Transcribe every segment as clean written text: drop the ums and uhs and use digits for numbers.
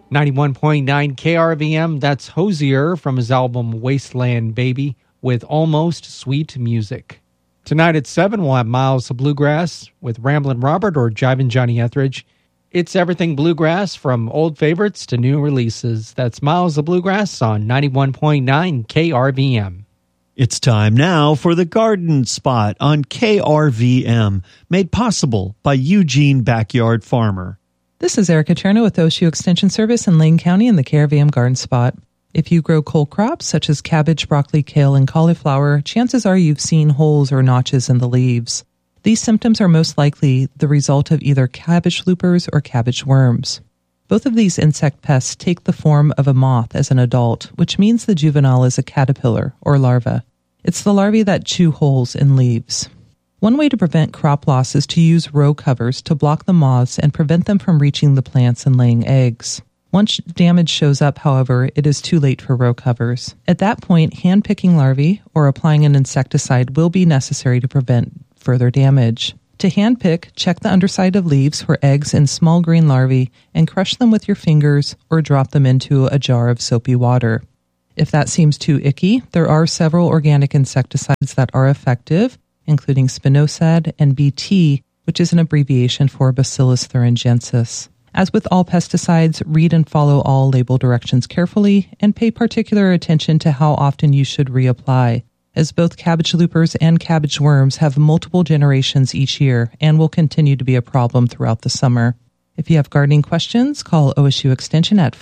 91.9 KRVM, that's Hosier from his album Wasteland Baby with Almost Sweet Music. Tonight at 7, we'll have Miles of Bluegrass with Ramblin' Robert or Jivin' Johnny Etheridge. It's everything bluegrass from old favorites to new releases. That's Miles of Bluegrass on 91.9 KRVM. It's time now for the Garden Spot on KRVM, made possible by Eugene Backyard Farmer. This is Erica Cherno with OSU Extension Service in Lane County in the KRVM Garden Spot. If you grow cole crops such as cabbage, broccoli, kale, and cauliflower, chances are you've seen holes or notches in the leaves. These symptoms are most likely the result of either cabbage loopers or cabbage worms. Both of these insect pests take the form of a moth as an adult, which means the juvenile is a caterpillar or larva. It's the larvae that chew holes in leaves. One way to prevent crop loss is to use row covers to block the moths and prevent them from reaching the plants and laying eggs. Once damage shows up, however, it is too late for row covers. At that point, hand-picking larvae or applying an insecticide will be necessary to prevent further damage. To hand-pick, check the underside of leaves for eggs and small green larvae and crush them with your fingers or drop them into a jar of soapy water. If that seems too icky, there are several organic insecticides that are effective, including spinosad and BT, which is an abbreviation for Bacillus thuringiensis. As with all pesticides, read and follow all label directions carefully and pay particular attention to how often you should reapply, as both cabbage loopers and cabbage worms have multiple generations each year and will continue to be a problem throughout the summer. If you have gardening questions, call OSU Extension at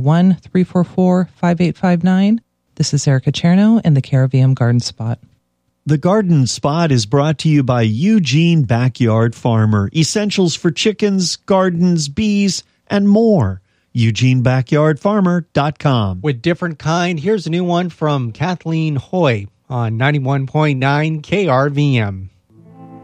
541-344-5859. This is Erica Cherno in the KRVM Garden Spot. The Garden Spot is brought to you by Eugene Backyard Farmer. Essentials for chickens, gardens, bees, and more. EugeneBackyardFarmer.com. With Different Kind, here's a new one from Kathleen Hoy on 91.9 KRVM.